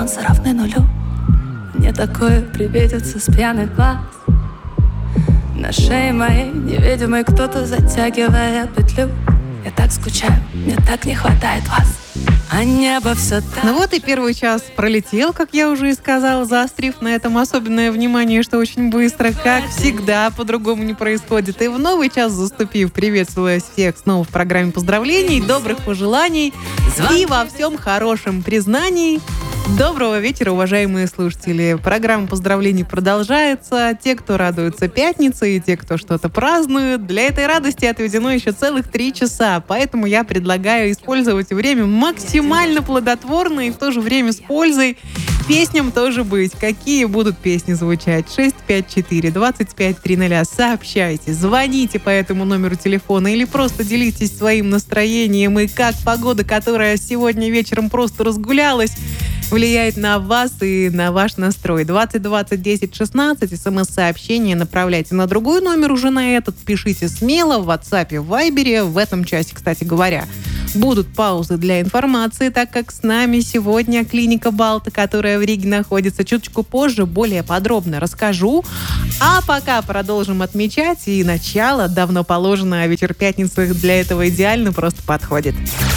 солнце равны нулю. Мне такое привидится с пьяных глаз. На шее моей невидимый кто-то, затягивая петлю. Я так скучаю, мне так не хватает вас. А небо все так. Ну вот и первый час пролетел, как я уже и сказала, заострив на этом особенное внимание, что очень быстро, как всегда, по-другому не происходит. И в новый час заступив, приветствую всех снова в программе поздравлений, добрых пожеланий и во всем хорошем признаний. Доброго вечера, уважаемые слушатели. Программа поздравлений продолжается. Те, кто радуется пятнице, и те, кто что-то празднует, для этой радости отведено еще целых 3 часа. Поэтому я предлагаю использовать время максимально плодотворно и в то же время с пользой. Песням тоже быть. Какие будут песни звучать? 654-2530. Сообщайте, звоните по этому номеру телефона или просто делитесь своим настроением и как погода, которая сегодня вечером просто разгулялась, влияет на вас и на ваш настрой. 2020-10-16. СМС-сообщение направляйте на другой номер, уже на этот. Пишите смело в WhatsApp, в Viber. В этом часе, кстати говоря, будут паузы для информации, так как с нами сегодня клиника Балта, которая в Риге находится. Чуточку позже более подробно расскажу. А пока продолжим отмечать. И начало давно положено, а вечер пятницы для этого идеально просто подходит.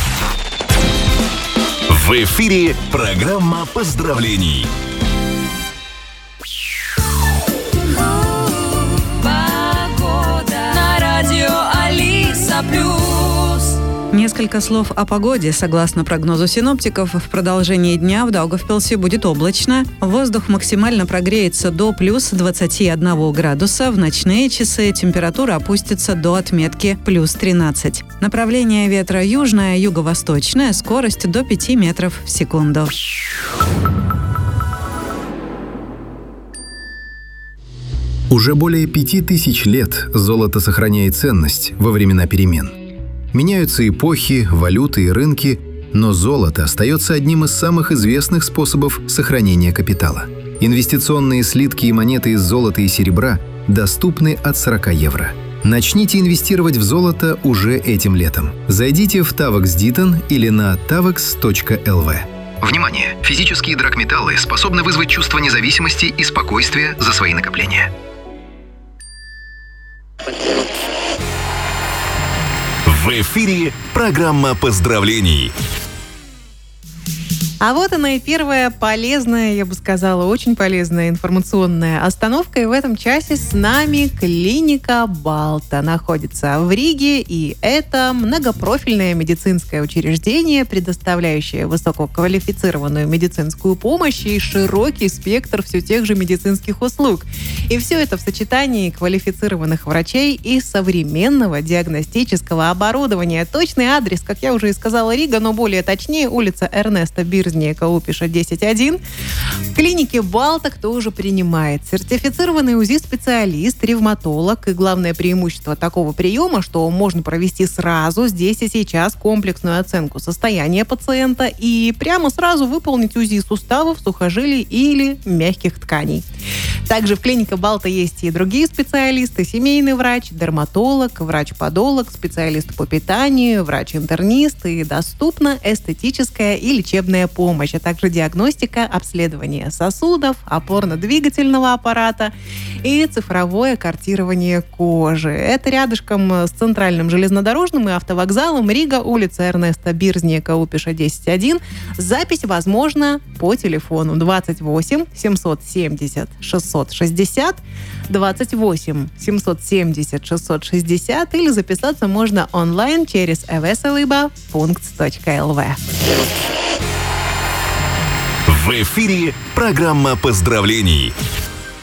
В эфире программа поздравлений. Погода на радио Алиса Плюс. Несколько слов о погоде. Согласно прогнозу синоптиков, в продолжении дня в Даугавпилсе будет облачно. Воздух максимально прогреется до плюс 21 градуса. В ночные часы температура опустится до отметки плюс 13. Направление ветра южное, юго-восточное, скорость до 5 метров в секунду. Уже более 5000 лет золото сохраняет ценность во времена перемен. Меняются эпохи, валюты и рынки, но золото остается одним из самых известных способов сохранения капитала. Инвестиционные слитки и монеты из золота и серебра доступны от 40 евро. Начните инвестировать в золото уже этим летом. Зайдите в Tavex Ditton или на tavex.lv. Внимание! Физические драгметаллы способны вызвать чувство независимости и спокойствия за свои накопления. В эфире программа поздравлений. А вот она и первая полезная, я бы сказала, очень полезная информационная остановка. И в этом часе с нами клиника Балта находится в Риге. И это многопрофильное медицинское учреждение, предоставляющее высококвалифицированную медицинскую помощь и широкий спектр все тех же медицинских услуг. И все это в сочетании квалифицированных врачей и современного диагностического оборудования. Точный адрес, как я уже и сказала, Рига, но более точнее улица Эрнеста Бирзнека Упиша 10.1. В клинике Балта кто уже принимает? Сертифицированный УЗИ-специалист, ревматолог. И главное преимущество такого приема, что можно провести сразу, здесь и сейчас, комплексную оценку состояния пациента и прямо сразу выполнить УЗИ суставов, сухожилий или мягких тканей. Также в клинике Балта есть и другие специалисты: семейный врач, дерматолог, врач-подолог, специалист по питанию, врач-интернист, и доступна эстетическая и лечебная помощь, а также диагностика, обследование сосудов, опорно-двигательного аппарата и цифровое картирование кожи. Это рядышком с центральным железнодорожным и автовокзалом Рига, улица Эрнеста Бирзнека Упиша 10.1. Запись возможна по телефону 28 770 660, 28 770 660, или записаться можно онлайн через eveseliba.lv. В эфире программа поздравлений.